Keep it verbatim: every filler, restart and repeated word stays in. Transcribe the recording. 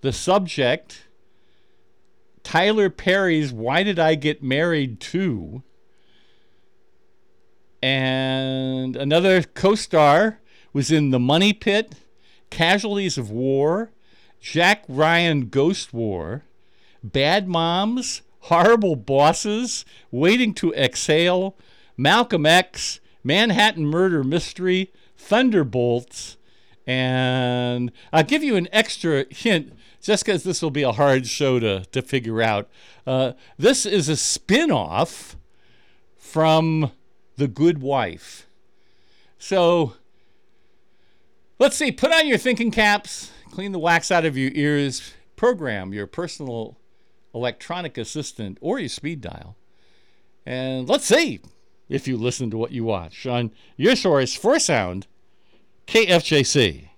The subject, Tyler Perry's Why Did I Get Married To? And another co-star was in The Money Pit, Casualties of War, Jack Ryan Ghost War, Bad Moms, Horrible Bosses, Waiting to Exhale, Malcolm X, Manhattan Murder Mystery, Thunderbolts, and I'll give you an extra hint just because this will be a hard show to, to figure out. Uh, this is a spin-off from The Good Wife. So, let's see, put on your thinking caps, clean the wax out of your ears, program your personal electronic assistant or your speed dial, and let's see if you listen to what you watch on your source for sound, K F J C.